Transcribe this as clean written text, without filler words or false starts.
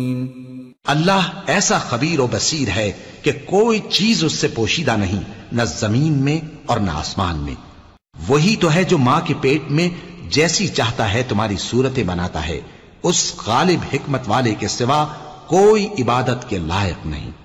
अल्लाह ऐसा खबीर और बसीर है कि कोई चीज उससे पोशीदा नहीं, न जमीन में और न आसमान में। वही तो है जो मां के पेट में जैसी चाहता है तुम्हारी सूरतें बनाता है। उस गालिब हिकमत वाले के सिवा कोई इबादत के लायक नहीं।